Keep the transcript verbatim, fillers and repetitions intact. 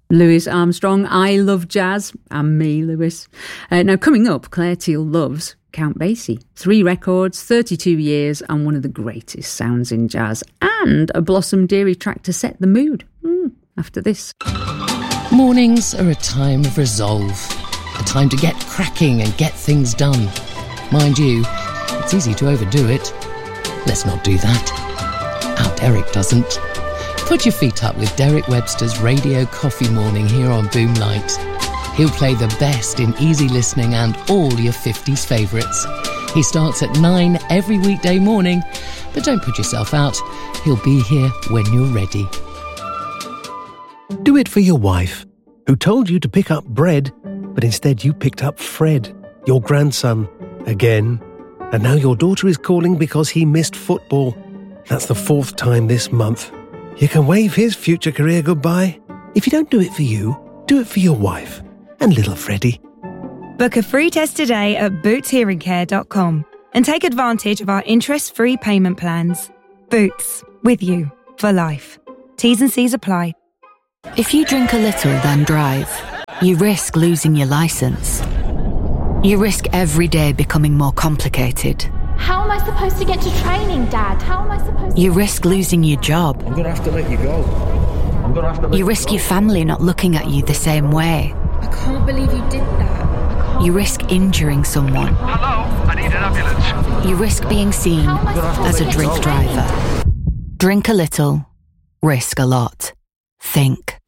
Louis Armstrong, I Love Jazz, and me, Louis. Uh, now, coming up, Claire Teal loves Count Basie. Three records, thirty-two years, and one of the greatest sounds in jazz, and a Blossom Dearie track to set the mood. Mm, after this. Mornings are a time of resolve, a time to get cracking and get things done. Mind you, it's easy to overdo it. Let's not do that. Our Derek doesn't. Put your feet up with Derek Webster's Radio Coffee Morning here on Boomlight. He'll play the best in easy listening and all your fifties favourites. He starts at nine every weekday morning, but don't put yourself out. He'll be here when you're ready. Do it for your wife, who told you to pick up bread, but instead you picked up Fred, your grandson, again. And now your daughter is calling because he missed football. That's the fourth time this month. You can wave his future career goodbye. If you don't do it for you, do it for your wife and little Freddie. Book a free test today at boots hearing care dot com and take advantage of our interest-free payment plans. Boots, with you for life. T's and C's apply. If you drink a little then drive, you risk losing your licence. You risk every day becoming more complicated. How am I supposed to get to training, Dad? How am I supposed to... You risk losing your job. I'm going to have to let you go. I'm going to have to let you risk you your family not looking at you the same way. I can't believe you did that. You risk injuring someone. Hello, I need an ambulance. You risk being seen as a drink driver. Drink a little, risk a lot. Think.